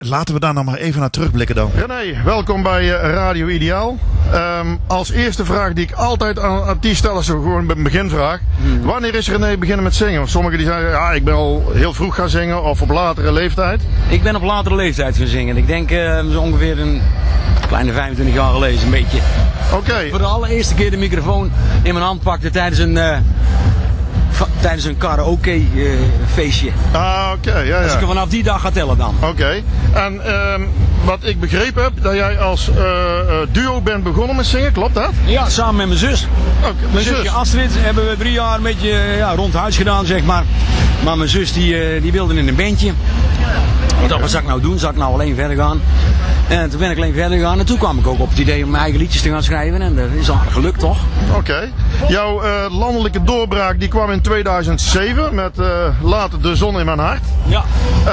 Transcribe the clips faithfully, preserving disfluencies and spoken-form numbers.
Laten we daar nou maar even naar terugblikken dan. René, welkom bij uh, Radio Ideaal. Um, als eerste vraag die ik altijd aan artiest stel, is gewoon een beginvraag. Hmm. Wanneer is René beginnen met zingen? Want sommigen die zeggen, ja, ik ben al heel vroeg gaan zingen of op latere leeftijd. Ik ben op latere leeftijd gaan zingen. Ik denk uh, zo ongeveer een kleine vijfentwintig jaar geleden, een beetje. Oké. Okay. Voor de allereerste keer de microfoon in mijn hand pakte tijdens een... Uh, Tijdens een karaoke uh, feestje. Ah, oké. Okay, ja, ja. Als ik er vanaf die dag ga tellen dan. Oké. Okay. En um, wat ik begrepen heb, dat jij als uh, uh, duo bent begonnen met zingen, klopt dat? Ja, samen met mijn zus. Okay, mijn zus. zusje Astrid hebben we drie jaar een beetje ja, rond huis gedaan, zeg maar. Maar mijn zus die, uh, die wilde in een bandje. Ik dacht, wat zou ik nou doen? Zou ik nou alleen verder gaan? En toen ben ik alleen verder gegaan. En toen kwam ik ook op het idee om mijn eigen liedjes te gaan schrijven. En dat is aardig gelukt, toch? Oké. Okay. Jouw uh, landelijke doorbraak die kwam in tweeduizend zeven met uh, Later de zon in mijn hart. Ja.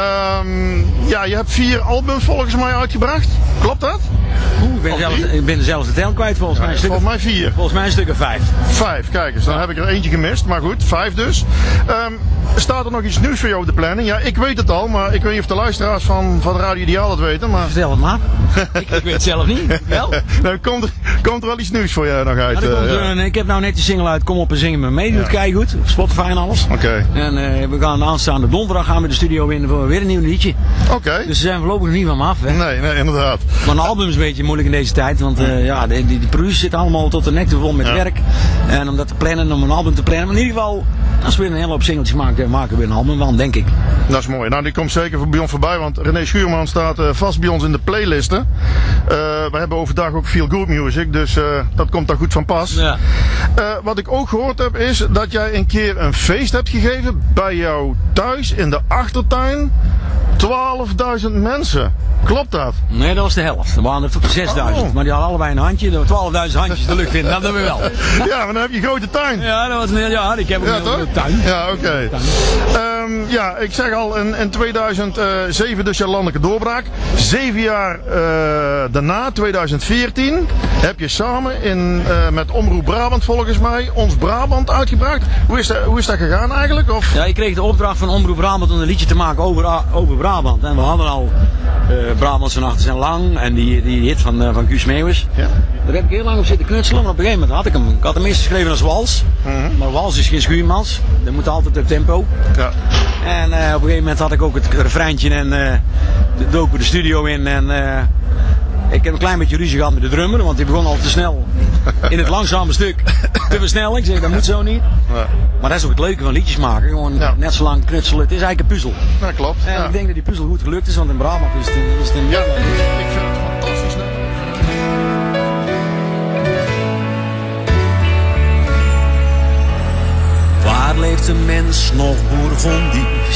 Um, ja, je hebt vier albums volgens mij uitgebracht. Klopt dat? Oeh, ik ben, zelf, ik ben zelfs de tel kwijt volgens mij. Ja, volgens mij vier. Volgens mij een stuk of vijf. Vijf, kijk eens. Dan ja. heb ik er eentje gemist. Maar goed, vijf dus. Um, staat er nog iets nieuws voor jou op de planning? Ja, ik weet het al, maar ik weet niet of de luisteraars van, van Radio Ideaal het weten. Maar... Vertel het maar. ik, ik weet het zelf niet. Wel? nou, komt, er, komt er wel iets nieuws voor jou nog uit? Ja, uh, komt, ja. uh, ik heb nou net die single uit Kom op en zingen met me mee. Doet ja. keigoed. Op Spotify en alles. Oké. Okay. En uh, we gaan aanstaande donderdag gaan we de studio in voor weer een nieuw liedje. Oké. Okay. Dus ze zijn voorlopig nog niet van me af. Hè? Nee, nee, inderdaad. Maar een album is een beetje moeilijk in deze tijd. Want uh, ja, de, die, die producer zit allemaal tot de nek te vol met ja. werk. En om dat te plannen, om een album te plannen. Maar in ieder geval, als we weer een hele hoop singeltjes maken, maken we weer een album van, denk ik. Dat is mooi. Nou, die komt zeker bij ons voorbij. Want René Schuurman staat uh, vast bij ons in de playlisten. Uh, we hebben overdag ook Feel Good Music. Dus uh, dat komt daar goed van pas. Ja. Uh, wat ik ook gehoord heb is dat jij een keer een feest hebt gegeven bij jou thuis in de achtertuin. twaalfduizend mensen. Klopt dat? Nee, dat was de helft. Er waren er zesduizend. Oh. Maar die hadden allebei een handje. twaalfduizend handjes de lucht in. Dat hebben we wel. Ja, maar dan heb je een grote tuin. Ja, dat was een, ja ik heb ook ja, een, een tuin. Ja, oké. Okay. Um, ja, ik zeg al, in, in tweeduizend zeven dus je landelijke doorbraak. Zeven jaar uh, daarna, tweeduizend veertien, heb je samen in, uh, met Omroep Brabant volgens mij Ons Brabant uitgebracht. Hoe is dat, hoe is dat gegaan eigenlijk? Of? Ja, ik kreeg de opdracht van Omroep Brabant om een liedje te maken over, over Brabant. En we hadden al uh, Brabantse nachten zijn lang en die, die hit van, uh, van Guus Meeuwis. Ja. Daar heb ik heel lang op zitten knutselen, maar op een gegeven moment had ik hem. Ik had hem eerst geschreven als wals, mm-hmm. maar wals is geen schuurmans. Dat moet altijd op tempo. Ja. En uh, op een gegeven moment had ik ook het refreintje en uh, dook we de studio in en uh, ik heb een klein beetje ruzie gehad met de drummer, want die begon al te snel in het langzame stuk te versnellen. Ik zeg, dat moet zo niet. Ja. Maar dat is ook het leuke van liedjes maken. Gewoon ja. net zo lang knutselen. Het is eigenlijk een puzzel. Ja, klopt. En ja. ik denk dat die puzzel goed gelukt is, want in Brabant is het een... Is het een ja, ik vind het fantastisch. Hè? Waar leeft een mens nog bourgondisch?